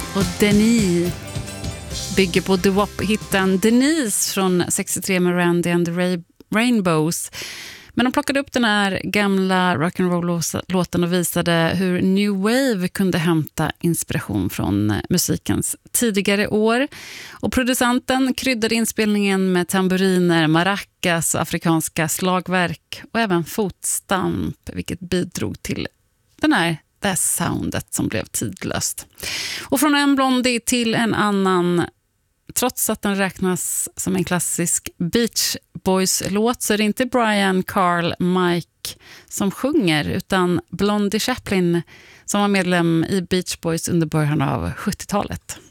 Och Denis bygger på doo-wop-hitten Denise från 63 med Randy and the Rainbows. Men de plockade upp den här gamla rock'n'roll-låten och visade hur New Wave kunde hämta inspiration från musikens tidigare år. Och producenten kryddade inspelningen med tamburiner, maracas och afrikanska slagverk och även fotstamp, vilket bidrog till det här soundet som blev tidlöst. Och från en Blondie till en annan, trots att den räknas som en klassisk Beach Boys-låt, så är det inte Brian, Carl, Mike som sjunger, utan Blondie Chaplin som var medlem i Beach Boys under början av 70-talet.